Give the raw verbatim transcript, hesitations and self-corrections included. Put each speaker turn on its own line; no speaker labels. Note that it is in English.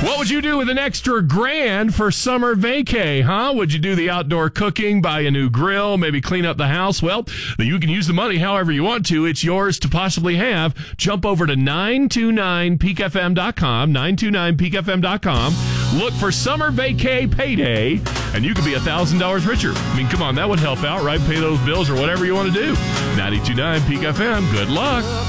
What would you do with an extra grand for summer vacay, huh? Would you do the outdoor cooking, buy a new grill, maybe clean up the house? Well, you can use the money however you want to. It's yours to possibly have. Jump over to nine two nine peak f m dot com, nine two nine peak f m dot com. Look for summer vacay payday, and you could be one thousand dollars richer. I mean, come on, that would help out, right? Pay those bills or whatever you want to do. ninety-two point nine Peak F M. Good luck.